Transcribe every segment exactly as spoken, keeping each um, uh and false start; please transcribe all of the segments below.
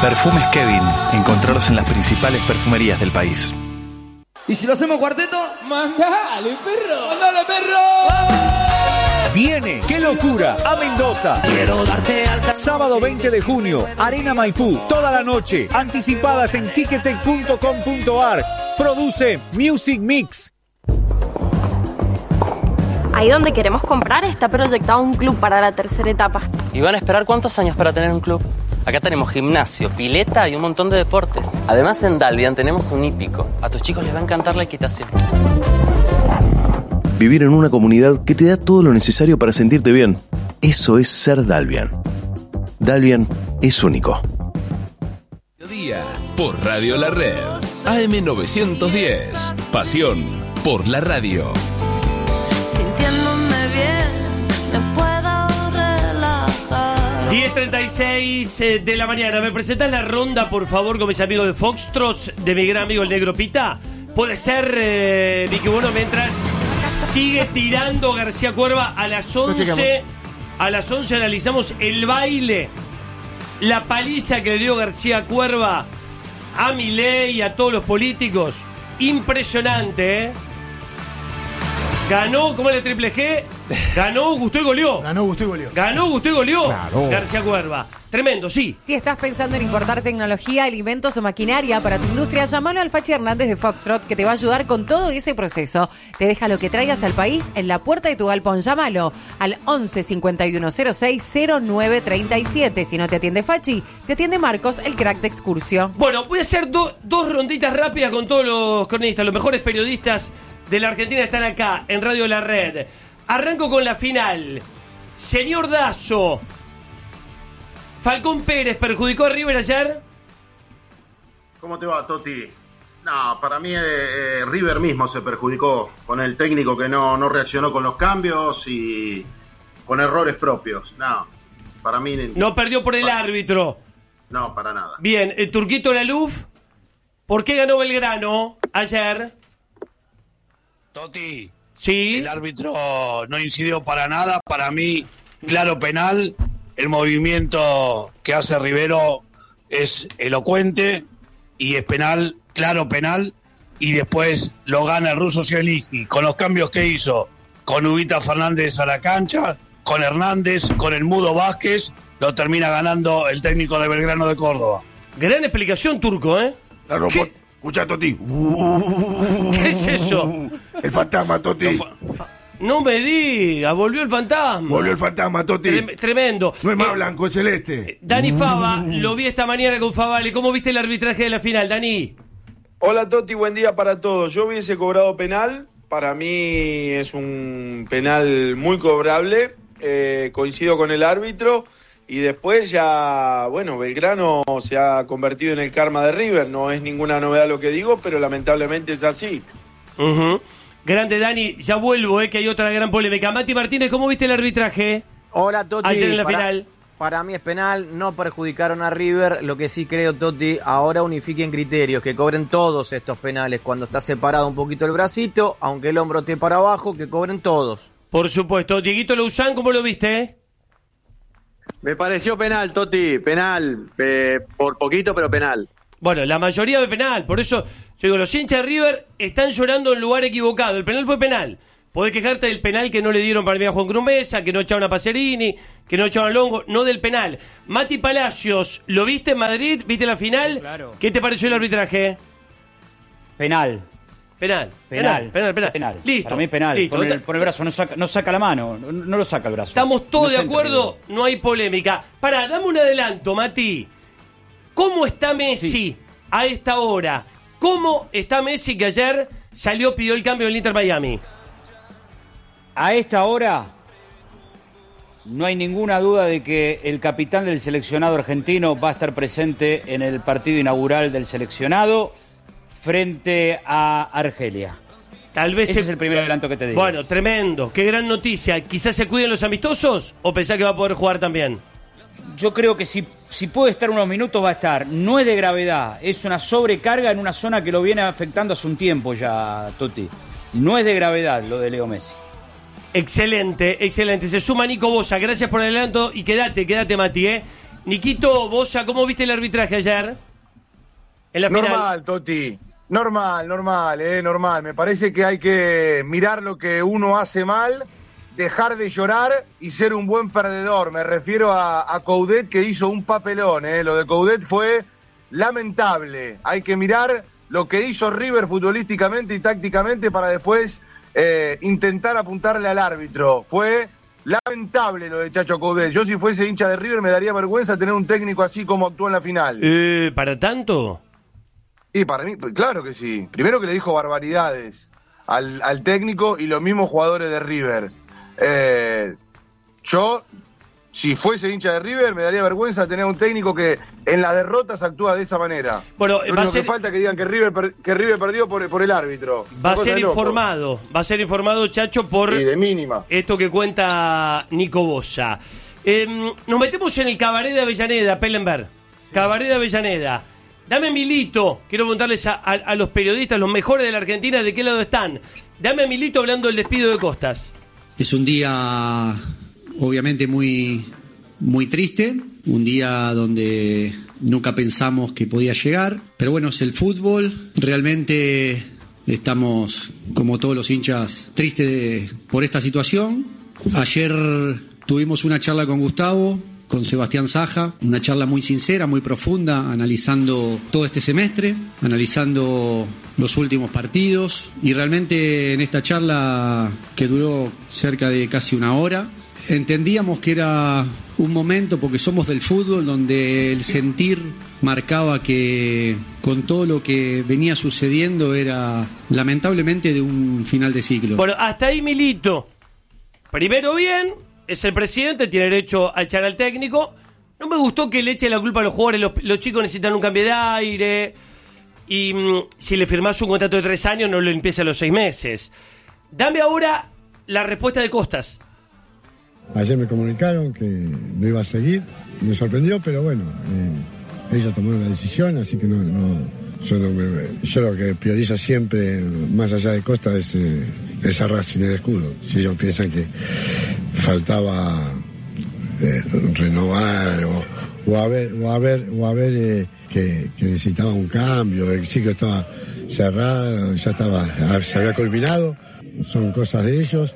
Perfumes Kevin. Encontrarlos en las principales perfumerías del país. ¿Y si lo hacemos cuarteto? ¡Mandale, perro! ¡Mandale, perro! Viene, qué locura, a Mendoza. Quiero darte alta. Sábado veinte de junio, Arena Maipú, toda la noche. Anticipadas en ticketek punto com punto ar. Produce Music Mix. Ahí donde queremos comprar está proyectado un club para la tercera etapa. ¿Y van a esperar cuántos años para tener un club? Acá tenemos gimnasio, pileta y un montón de deportes. Además, en Dalvian tenemos un hípico. A tus chicos les va a encantar la equitación. Vivir en una comunidad que te da todo lo necesario para sentirte bien. Eso es ser Dalvian. Dalvian es único. Día por Radio La Red. A M novecientos diez. Pasión por la radio. Sintiéndome bien, me puedo relajar. diez treinta y seis de la mañana. ¿Me presentas la ronda, por favor, con mis amigos de Foxtrot, de mi gran amigo el Negro Pita? Puede ser, eh, Vicky, bueno, mientras sigue tirando García Cuerva a las once. A las once analizamos el baile, la paliza que le dio García Cuerva a Milei y a todos los políticos. Impresionante, ¿eh? Ganó, ¿cómo es el triple G? Ganó, gustó y goleó. Ganó, gustó y goleó. Ganó, gustó y goleó. Claro. García Cuerva. Tremendo, sí. Si estás pensando en importar tecnología, alimentos o maquinaria para tu industria, llámalo al Fachi Hernández de Foxtrot, que te va a ayudar con todo ese proceso. Te deja lo que traigas al país en la puerta de tu galpón. Llámalo al once cincuenta y uno cero seis cero nueve treinta y siete. Si no te atiende Fachi, te atiende Marcos, el crack de Excursio. Bueno, voy a hacer do- dos ronditas rápidas con todos los cronistas. Los mejores periodistas de la Argentina están acá, en Radio La Red. Arranco con la final. Señor Dazo, ¿Falcón Pérez perjudicó a River ayer? ¿Cómo te va, Toti? No, para mí eh, River mismo se perjudicó con el técnico que no, no reaccionó con los cambios y con errores propios. No, para mí... No perdió por el para, árbitro. No, para nada. Bien, el Turquito Laluf, ¿por qué ganó Belgrano ayer? Toti, sí. El árbitro no incidió para nada. Para mí, claro penal. El movimiento que hace Rivero es elocuente y es penal, claro penal. Y después lo gana el ruso Zielinski con los cambios que hizo, con Ubita Fernández a la cancha, con Hernández, con el Mudo Vázquez, lo termina ganando el técnico de Belgrano de Córdoba. Gran explicación, Turco, ¿eh? Claro, ¿Qué? Escucha, Toti. ¿Qué es eso? El fantasma, Toti. No me digas, volvió el fantasma. Volvió el fantasma, Toti. Trem- tremendo. No es más Eh, blanco, es celeste. Dani Fava, lo vi esta mañana con Favale. ¿Cómo viste el arbitraje de la final, Dani? Hola, Toti, buen día para todos. Yo hubiese cobrado penal. Para mí es un penal muy cobrable. Eh, coincido con el árbitro. Y después ya, bueno, Belgrano se ha convertido en el karma de River. No es ninguna novedad lo que digo, pero lamentablemente es así. Uh-huh. Grande, Dani. Ya vuelvo, eh, que hay otra gran polémica. Mati Martínez, ¿cómo viste el arbitraje? Hola, Toti. Ayer en la para, final. Para mí es penal, no perjudicaron a River. Lo que sí creo, Toti, ahora unifiquen criterios, que cobren todos estos penales. Cuando está separado un poquito el bracito, aunque el hombro esté para abajo, que cobren todos. Por supuesto. Dieguito Louzán, ¿cómo lo viste? Me pareció penal, Toti, penal, eh, por poquito, pero penal. Bueno, la mayoría de penal, por eso, yo digo, los hinchas de River están llorando en lugar equivocado. El penal fue penal. Podés quejarte del penal que no le dieron para mí a Juan Cruz Mesa, que no echaron a Pacerini, que no echaron a Longo, no del penal. Mati Palacios, ¿lo viste en Madrid? ¿Viste la final? Claro. ¿Qué te pareció el arbitraje? Penal. Penal. Penal. Penal, penal. penal. Listo. Para mí penal. Listo. Pon el, pon el brazo, no saca, no saca la mano, no, no lo saca el brazo. Estamos todos No de se entra, acuerdo, no hay polémica. Pará, dame un adelanto, Mati. ¿Cómo está Messi sí. a esta hora? ¿Cómo está Messi que ayer salió, pidió el cambio del Inter Miami? A esta hora no hay ninguna duda de que el capitán del seleccionado argentino va a estar presente en el partido inaugural del seleccionado frente a Argelia. Tal vez Ese se... es el primer adelanto que te digo. Bueno, tremendo, qué gran noticia. ¿Quizás se cuiden los amistosos o pensás que va a poder jugar también? Yo creo que si, si puede estar unos minutos va a estar. No es de gravedad, es una sobrecarga en una zona que lo viene afectando hace un tiempo ya, Toti. No es de gravedad lo de Leo Messi. Excelente, excelente. Se suma Nico Bosa. Gracias por el adelanto y quédate, quédate, Mati, ¿eh? Niquito, vos, ¿cómo viste el arbitraje ayer? En la final. Normal, Toti. Normal, normal, eh, normal. Me parece que hay que mirar lo que uno hace mal, dejar de llorar y ser un buen perdedor. Me refiero a, a Coudet, que hizo un papelón, eh. Lo de Coudet fue lamentable. Hay que mirar lo que hizo River futbolísticamente y tácticamente para después eh, intentar apuntarle al árbitro. Fue lamentable lo de Chacho Coudet. Yo, si fuese hincha de River, me daría vergüenza tener un técnico así como actuó en la final. Eh, ¿Para tanto? Y para mí, claro que sí. Primero que le dijo barbaridades al, al técnico y los mismos jugadores de River. Eh, yo, si fuese hincha de River, me daría vergüenza tener un técnico que en las derrotas actúa de esa manera. Bueno, Lo va a único ser... que falta es que digan que River, per... que River perdió por, por el árbitro. Va a ser informado, va a ser informado, Chacho, por y de mínima. Esto que cuenta Nico Bosa. Eh, nos metemos en el cabaret de Avellaneda, Pellenberg. Sí. Cabaret de Avellaneda. Dame Milito, quiero preguntarles a, a, a los periodistas, los mejores de la Argentina, ¿de qué lado están? Dame a Milito hablando del despido de Costas. Es un día obviamente muy, muy triste, un día donde nunca pensamos que podía llegar, pero bueno, es el fútbol, realmente estamos como todos los hinchas tristes de, por esta situación. Ayer tuvimos una charla con Gustavo, con Sebastián Saja, una charla muy sincera, muy profunda, analizando todo este semestre, analizando los últimos partidos, y realmente en esta charla, que duró cerca de casi una hora, entendíamos que era un momento, porque somos del fútbol, donde el sentir marcaba que con todo lo que venía sucediendo era lamentablemente de un final de ciclo. Bueno, hasta ahí Milito. Primero bien, es el presidente, tiene derecho a echar al técnico. No me gustó que le eche la culpa a los jugadores, los, los chicos necesitan un cambio de aire. Y mmm, si le firmás un contrato de tres años, no lo empieza a los seis meses. Dame ahora la respuesta de Costas. Ayer me comunicaron que no iba a seguir, me sorprendió, pero bueno, eh, ellos tomaron la decisión, así que no, no, yo, no me, yo lo que priorizo siempre, más allá de Costas, es, eh, es a Racing el escudo. Si ellos piensan que faltaba eh, renovar o, o a ver, o a ver, o a ver eh, que, que necesitaba un cambio, el ciclo estaba cerrado, ya estaba, se había culminado, son cosas de ellos.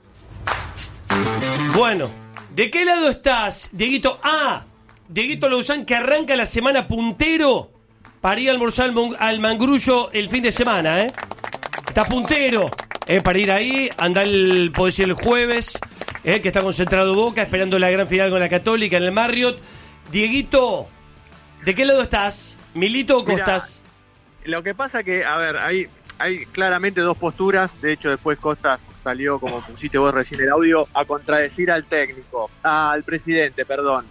Bueno, ¿de qué lado estás, Dieguito? Ah, Dieguito Lauzán, que arranca la semana puntero para ir a almorzar al, mon- al Mangrullo el fin de semana, ¿eh? Está puntero, ¿eh? Para ir ahí, andar el, podés ir el jueves, ¿eh? Que está concentrado Boca, esperando la gran final con la Católica en el Marriott. Dieguito, ¿de qué lado estás? ¿Milito o Costas? Mirá, lo que pasa que, a ver, hay... Hay claramente dos posturas, de hecho después Costas salió, como pusiste vos recién el audio, a contradecir al técnico, al presidente, perdón.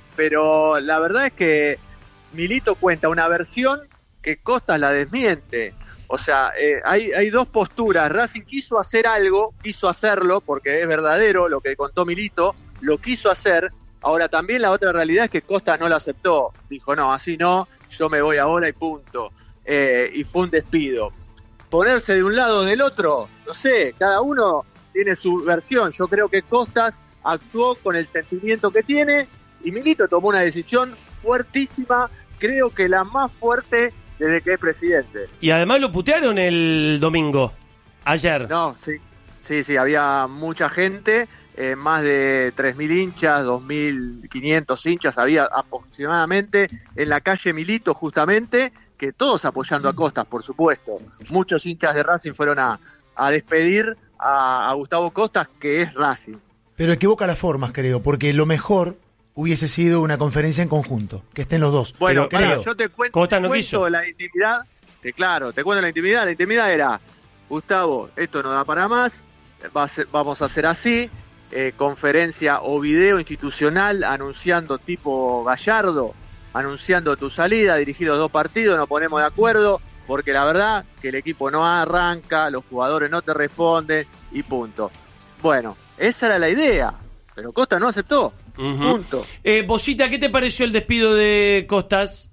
Pero la verdad es que Milito cuenta una versión que Costas la desmiente. O sea, eh, hay, hay dos posturas. Racing quiso hacer algo, quiso hacerlo, porque es verdadero lo que contó Milito, lo quiso hacer. Ahora también la otra realidad es que Costas no lo aceptó. Dijo, no, así no, yo me voy ahora y punto. Eh, y fue un despido. Ponerse de un lado o del otro, no sé, cada uno tiene su versión. Yo creo que Costas actuó con el sentimiento que tiene y Milito tomó una decisión fuertísima, creo que la más fuerte desde que es presidente. Y además lo putearon el domingo, ayer. No, sí, sí, sí, había mucha gente, eh, más de tres mil hinchas, dos mil quinientos hinchas había aproximadamente en la calle Milito justamente, que todos apoyando a Costas, por supuesto. Muchos hinchas de Racing fueron a, a despedir a, a Gustavo Costas, que es Racing. Pero equivoca las formas, creo, porque lo mejor hubiese sido una conferencia en conjunto, que estén los dos. Bueno, Pero creo. yo te cuento, Costas te no cuento quiso. la intimidad, que claro, te cuento la intimidad. La intimidad era, Gustavo, esto no da para más, va a ser, vamos a hacer así, eh, conferencia o video institucional anunciando tipo Gallardo, anunciando tu salida, dirigidos dos partidos, nos ponemos de acuerdo, porque la verdad que el equipo no arranca, los jugadores no te responden y punto. Bueno, esa era la idea, pero Costas no aceptó, uh-huh. punto. Eh, Bosita, ¿qué te pareció el despido de Costas?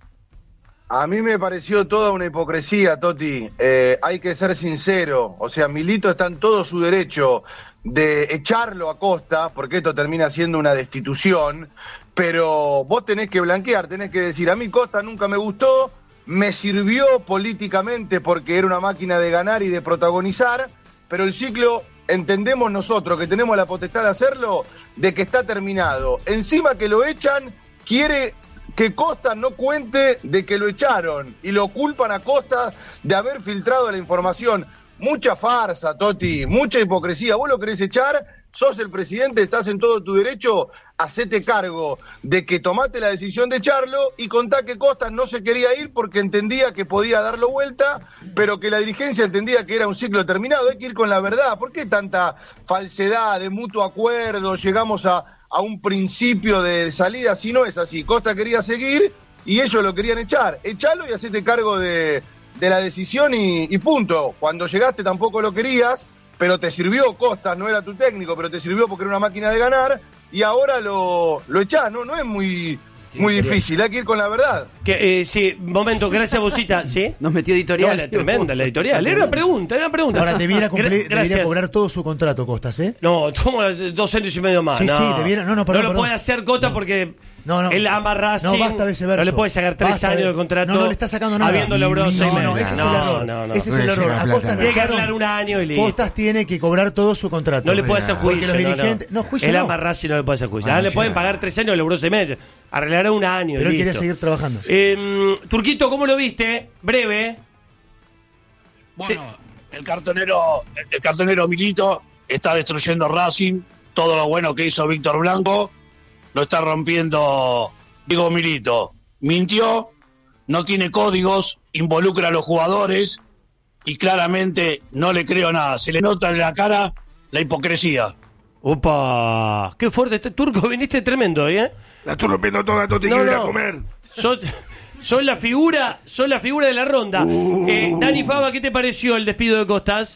A mí me pareció toda una hipocresía, Toti. Eh, hay que ser sincero. O sea, Milito está en todo su derecho de echarlo a Costa, porque esto termina siendo una destitución. pero vos tenés que blanquear, tenés que decir, a mí Costa nunca me gustó, me sirvió políticamente porque era una máquina de ganar y de protagonizar, pero el ciclo, entendemos nosotros que tenemos la potestad de hacerlo, de que está terminado. Encima que lo echan, quiere que Costa no cuente de que lo echaron y lo culpan a Costa de haber filtrado la información. Mucha farsa, Toti, mucha hipocresía. Vos lo querés echar, sos el presidente, estás en todo tu derecho, hacete cargo de que tomaste la decisión de echarlo y contá que Costa no se quería ir porque entendía que podía darlo vuelta, pero que la dirigencia entendía que era un ciclo terminado. Hay que ir con la verdad. ¿Por qué tanta falsedad de mutuo acuerdo? Llegamos a, a un principio de salida, si no es así. Costa quería seguir y ellos lo querían echar. Echalo y hacete cargo de, de la decisión y, y punto. Cuando llegaste tampoco lo querías, pero te sirvió. Costa no era tu técnico, pero te sirvió porque era una máquina de ganar, y ahora lo, lo echás, ¿no? No es muy, muy difícil, hay que ir con la verdad. Que, eh, sí, momento, gracias Bosita, ¿sí? Nos metió editorial. No, la tremenda, la editorial. Era una pregunta, era una pregunta. Ahora debiera, Gra- debiera cobrar todo su contrato, Costas, ¿eh? No, toma dos centos y medio más. Sí, no. sí, debiera, no, no, perdón, no lo perdón. puede hacer Cota no. porque no, no. él ama Racing. No, basta de ese verso. No le puede sacar tres Basta años de, de- de contrato. No, no le está sacando nada. Habiendo logrado No, seis no, meses. ese es el error. No, no. Ese es el error. A Costas Tiene le que echaron- arreglar un año y listo. Costas tiene que cobrar todo su contrato. No le puede hacer Porque juicio. los no, dirigentes... no. No, juicio Él no. ama Racing, no le puede hacer juicio. Bueno, Ahora le sí, pueden no. pagar tres años, logró seis meses. Arreglará un año. Pero y él quiere listo. seguir trabajando. Eh, Turquito, ¿cómo lo viste? Breve. Bueno, el cartonero, el cartonero Milito está destruyendo Racing. Todo lo bueno que hizo Víctor Blanco lo está rompiendo Diego Milito. Mintió, no tiene códigos, involucra a los jugadores y claramente no le creo nada. Se le nota en la cara la hipocresía. Opa, qué fuerte este Turco, viniste tremendo, ¿eh? La estoy rompiendo toda, Toti, No, quiero ir a no. comer. Sos, sos la figura, sos la figura de la ronda. Uh. Eh, Dani Fava, ¿qué te pareció el despido de Costas?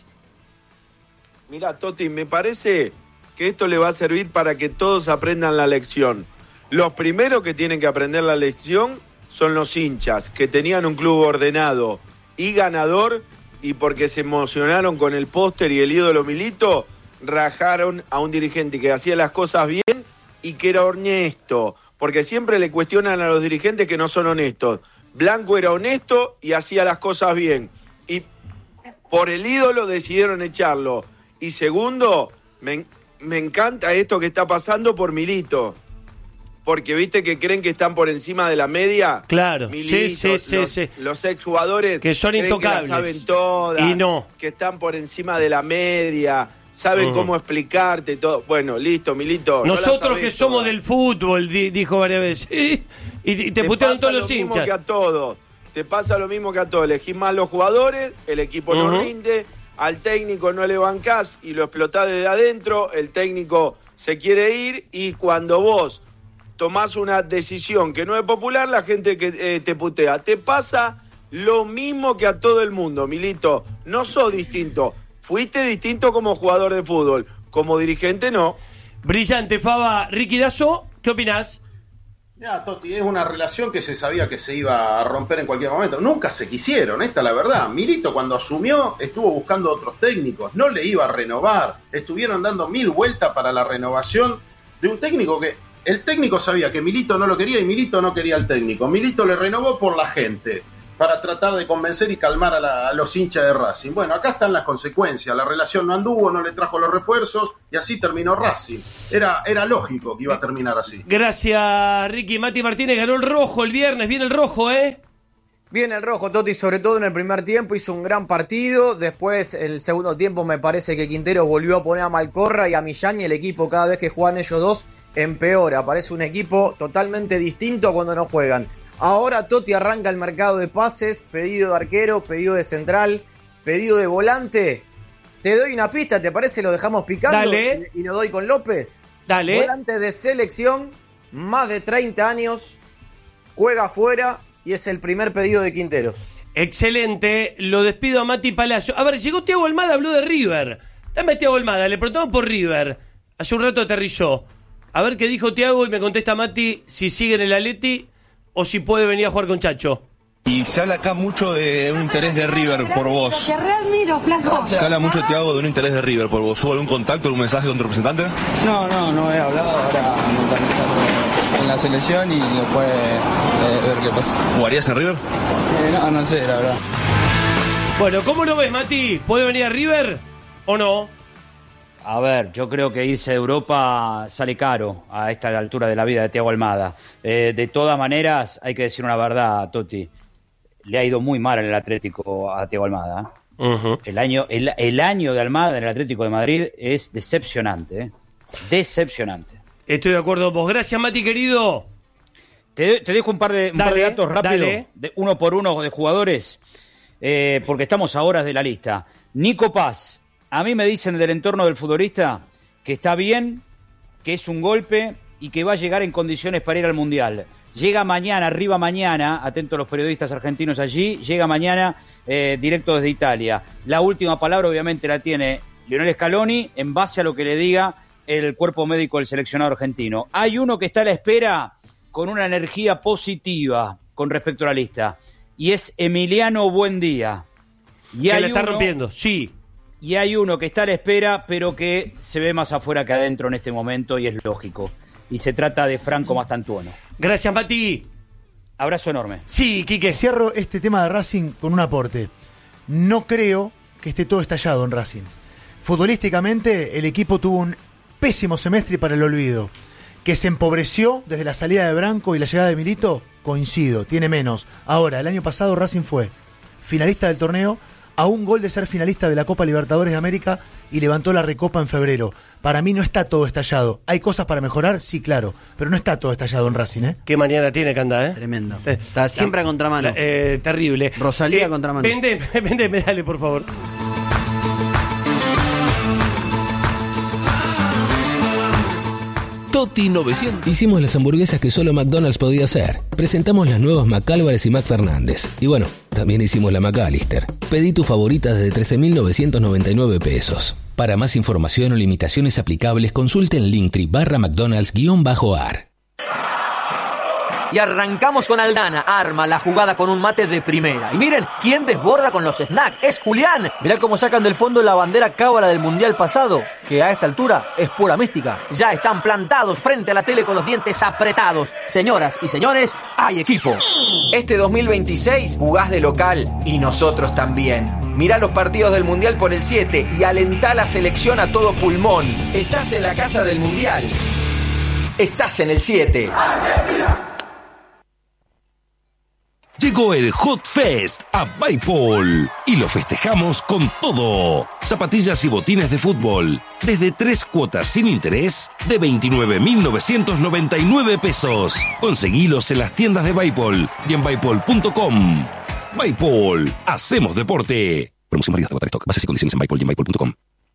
Mira, Toti, me parece que esto le va a servir para que todos aprendan la lección. Los primeros que tienen que aprender la lección son los hinchas, que tenían un club ordenado y ganador, y porque se emocionaron con el póster y el ídolo Milito, rajaron a un dirigente que hacía las cosas bien y que era honesto, porque siempre le cuestionan a los dirigentes que no son honestos. Blanco era honesto y hacía las cosas bien, y por el ídolo decidieron echarlo. Y segundo, me, me encanta esto que está pasando por Milito, porque viste que creen que están por encima de la media. Claro, Milito, sí, sí, sí, los, sí. los exjugadores Que son creen intocables. que la saben todas, Y no. que están por encima de la media, saben Ujú. cómo explicarte todo. Bueno, listo, Milito. no la Nosotros sabés que somos todas. del fútbol, di- dijo varias veces. Y, y te putearon pasa todos los lo mismo hinchas. que a todos. Te pasa lo mismo que a todos. Elegís más los jugadores, el equipo Ujú. no rinde, al técnico no le bancás y lo explotás desde adentro, el técnico se quiere ir y cuando vos tomás una decisión que no es popular, la gente que eh, te putea. Te pasa lo mismo que a todo el mundo, Milito. No sos distinto. Fuiste distinto como jugador de fútbol. Como dirigente, no. Brillante, Fava. Ricky Dazo, ¿qué opinás? Ya, Toti, es una relación que se sabía que se iba a romper en cualquier momento. Nunca se quisieron, esta es la verdad. Milito cuando asumió estuvo buscando otros técnicos, no le iba a renovar. Estuvieron dando mil vueltas para la renovación de un técnico que... El técnico sabía que Milito no lo quería y Milito no quería al técnico. Milito le renovó por la gente, para tratar de convencer y calmar a, la- a los hinchas de Racing. Bueno, acá están las consecuencias. La relación no anduvo, no le trajo los refuerzos y así terminó Racing. Era, era lógico que iba a terminar así. Gracias, Ricky. Mati Martínez ganó el rojo el viernes. Viene el rojo, ¿eh? Bien el rojo, Totti, sobre todo en el primer tiempo, hizo un gran partido. Después, el segundo tiempo, me parece que Quintero volvió a poner a Malcorra y a Millán, y el equipo, cada vez que juegan ellos dos, empeora. Parece un equipo totalmente distinto a cuando no juegan. Ahora Totti arranca el mercado de pases, pedido de arquero, pedido de central, pedido de volante. Te doy una pista, ¿te parece? Lo dejamos picando. Dale. Y, y lo doy con López. Dale. Volante de selección, más de treinta años, juega afuera y es el primer pedido de Quinteros. Excelente. Lo despido a Mati Palacio. A ver, llegó Thiago Almada, habló de River. Dame Thiago Almada, le preguntamos por River. Hace un rato aterrizó. A ver qué dijo Thiago y me contesta Mati si sigue en el Atleti o si puede venir a jugar con Chacho. Y se habla acá mucho de un interés de River por vos. Te readmiro, flaco. Se habla mucho, Thiago, de un interés de River por vos. ¿Hubo algún contacto, algún mensaje con tu representante? No, no, no he hablado, ahora mentalizarlo en la selección y después eh, ver qué pasa. ¿Jugarías en River? Eh, no, no sé, la verdad. Bueno, ¿cómo lo ves, Mati? ¿Puede venir a River o no? A ver, yo creo que irse a Europa sale caro a esta altura de la vida de Thiago Almada. Eh, de todas maneras, hay que decir una verdad, Toti. Le ha ido muy mal en el Atlético a Thiago Almada. Uh-huh. El año, el, el año de Almada en el Atlético de Madrid es decepcionante. ¿eh? Decepcionante. Estoy de acuerdo con vos. Gracias, Mati, querido. Te, te dejo un par de, un dale, par de datos rápidos, de uno por uno de jugadores, eh, porque estamos a horas de la lista. Nico Paz. A mí me dicen del entorno del futbolista que está bien, que es un golpe y que va a llegar en condiciones para ir al Mundial. Llega mañana, arriba mañana, atentos los periodistas argentinos allí, llega mañana eh, directo desde Italia. La última palabra obviamente la tiene Lionel Scaloni en base a lo que le diga el cuerpo médico del seleccionado argentino. Hay uno que está a la espera con una energía positiva con respecto a la lista y es Emiliano Buendía. Y que hay la está uno, rompiendo, sí. Y hay uno que está a la espera, pero que se ve más afuera que adentro en este momento y es lógico. Y se trata de Franco Mastantuono. Gracias, Mati. Abrazo enorme. Sí, Quique. Cierro este tema de Racing con un aporte. No creo que esté todo estallado en Racing. Futbolísticamente, el equipo tuvo un pésimo semestre para el olvido. Que se empobreció desde la salida de Branco y la llegada de Milito, coincido, tiene menos. Ahora, el año pasado Racing fue finalista del torneo, a un gol de ser finalista de la Copa Libertadores de América y levantó la Recopa en febrero. Para mí no está todo estallado. ¿Hay cosas para mejorar? Sí, claro. Pero no está todo estallado en Racing, ¿eh? Qué mañana tiene Canda, ¿eh? Tremendo. Está siempre la, a contramano. La, eh, terrible. Rosalía eh, a contramano. Vende, vende, dale, por favor. Toti novecientos. Hicimos las hamburguesas que solo McDonald's podía hacer. Presentamos las nuevas McAlvarez y McFernández. Y bueno, también hicimos la McAllister. Pedí tu favorita desde trece mil novecientos noventa y nueve pesos. Para más información o limitaciones aplicables, consulte en Linktree barra McDonald's guión bajo ar. Y arrancamos con Aldana, arma la jugada con un mate de primera. Y miren, ¿quién desborda con los snacks? ¡Es Julián! Mirá cómo sacan del fondo la bandera cábala del Mundial pasado, que a esta altura es pura mística. Ya están plantados frente a la tele con los dientes apretados. Señoras y señores, hay equipo. Este dos mil veintiséis jugás de local y nosotros también. Mirá los partidos del Mundial por el siete y alentá la selección a todo pulmón. Estás en la casa del Mundial. Estás en el siete. Llegó el Hot Fest a Bipol y lo festejamos con todo. Zapatillas y botines de fútbol desde tres cuotas sin interés de veintinueve mil novecientos noventa y nueve pesos. Conseguilos en las tiendas de Bipol y en bipol punto com. Bipol, hacemos deporte. Promoción válida hasta agotar stock. Bases y condiciones en Bipol y en bipol punto com.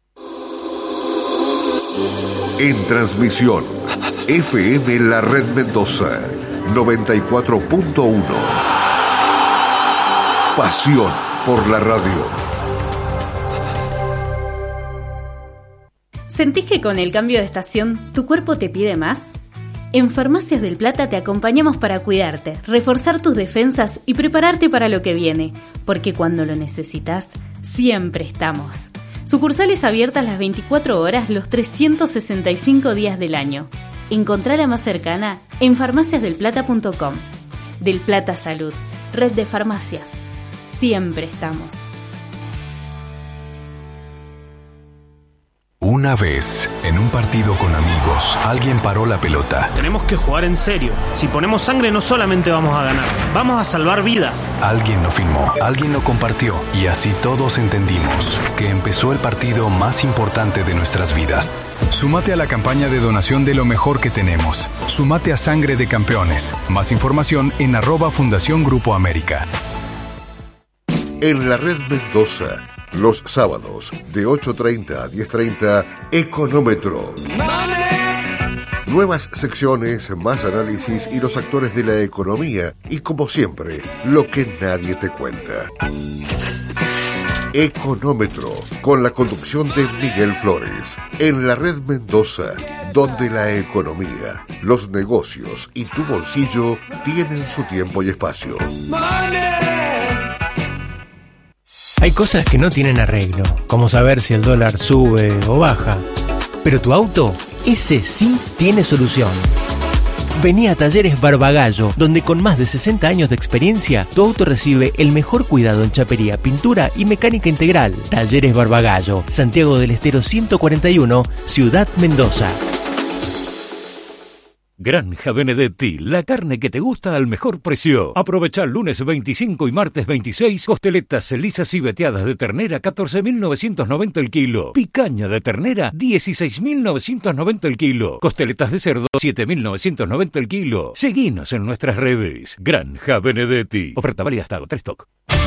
En transmisión, F M La Red Mendoza, noventa y cuatro punto uno. Pasión por la radio. ¿Sentís que con el cambio de estación tu cuerpo te pide más? En Farmacias del Plata te acompañamos para cuidarte, reforzar tus defensas y prepararte para lo que viene, porque cuando lo necesitas, siempre estamos. Sucursales abiertas las veinticuatro horas los trescientos sesenta y cinco días del año. Encontrá la más cercana en farmacias del plata punto com. Del Plata Salud, red de farmacias. Siempre estamos. Una vez, en un partido con amigos, alguien paró la pelota. Tenemos que jugar en serio. Si ponemos sangre no solamente vamos a ganar, vamos a salvar vidas. Alguien lo filmó, alguien lo compartió y así todos entendimos que empezó el partido más importante de nuestras vidas. Súmate a la campaña de donación de lo mejor que tenemos. Súmate a Sangre de Campeones. Más información en arroba Fundación Grupo América. En la Red Mendoza, los sábados de ocho treinta a diez treinta, Económetro. Nuevas secciones, más análisis y los actores de la economía. Y como siempre, lo que nadie te cuenta. Económetro, con la conducción de Miguel Flores. En la Red Mendoza, donde la economía, los negocios y tu bolsillo tienen su tiempo y espacio. Hay cosas que no tienen arreglo, como saber si el dólar sube o baja. Pero tu auto, ese sí tiene solución. Vení a Talleres Barbagallo, donde con más de sesenta años de experiencia, tu auto recibe el mejor cuidado en chapería, pintura y mecánica integral. Talleres Barbagallo, Santiago del Estero ciento cuarenta y uno, Ciudad Mendoza. Granja Benedetti, la carne que te gusta al mejor precio. Aprovecha el lunes veinticinco y martes veintiséis, costeletas lisas y veteadas de ternera, catorce mil novecientos noventa el kilo. Picaña de ternera, dieciséis mil novecientos noventa el kilo. Costeletas de cerdo, siete mil novecientos noventa el kilo. Seguinos en nuestras redes. Granja Benedetti. Oferta válida hasta agotar stock.